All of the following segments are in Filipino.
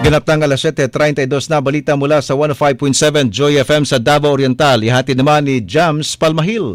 Ganaptang alas 7:32 na balita mula sa 105.7 Joy FM sa Davao Oriental. Ihati naman ni Jams Palmahil.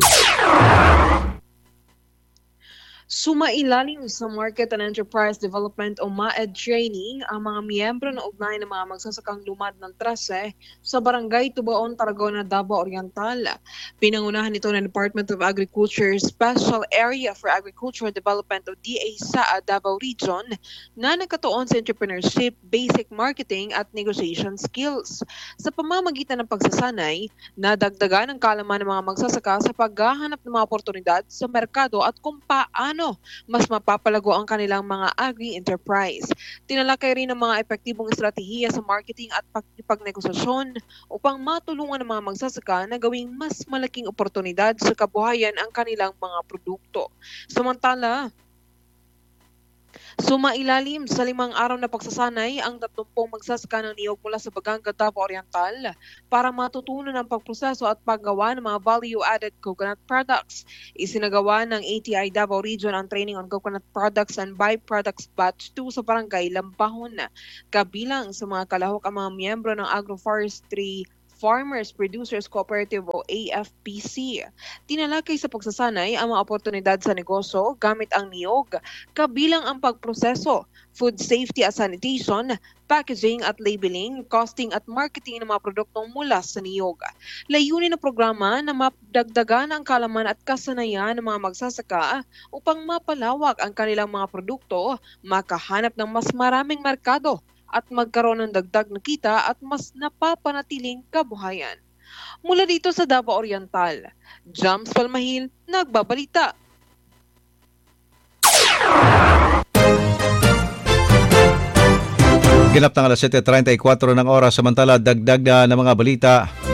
Sumailalim sa Market and Enterprise Development o MAED training ang mga miyembro na ugnay ng mga magsasakang lumad ng trase sa Barangay Tubaon, Tarragona, Davao Oriental. Pinangunahan ito ng Department of Agriculture Special Area for Agricultural Development o DA sa Davao Region na nagkatuon sa entrepreneurship, basic marketing at negotiation skills. Sa pamamagitan ng pagsasanay, nadagdagan ang kaalaman ng mga magsasaka sa paghahanap ng mga oportunidad sa merkado at kung paano mas mapapalago ang kanilang mga agri-enterprise. Tinalakay rin ang mga epektibong estratehiya sa marketing at pagnegosasyon upang matulungan ng mga magsasaka na gawing mas malaking oportunidad sa kabuhayan ang kanilang mga produkto. Samantala, sumailalim sa 5 araw na pagsasanay ang 30 magsasaka ng niyog mula sa Baganga, Davao Oriental para matutunan ang pagproseso at paggawa ng mga value-added coconut products. Isinagawa ng ATI Davao Region ang training on coconut products and byproducts batch 2 sa Barangay Lampahon. Kabilang sa mga kalahok ang mga miyembro ng Agroforestry Farmers Producers Cooperative o AFPC. Tinalakay sa pagsasanay ang mga oportunidad sa negosyo gamit ang niyog, kabilang ang pagproseso, food safety at sanitation, packaging at labeling, costing at marketing ng mga produktong mula sa niyog. Layunin ng programa na mapdagdagan ang kalaman at kasanayan ng mga magsasaka upang mapalawak ang kanilang mga produkto, makahanap ng mas maraming merkado, at magkaroon ng dagdag na kita at mas napapanatiling kabuhayan. Mula dito sa Davao Oriental, Jams Palmahil, nagbabalita. Ganap ng alas 7:34 ng oras, samantala dagdag na ng mga balita.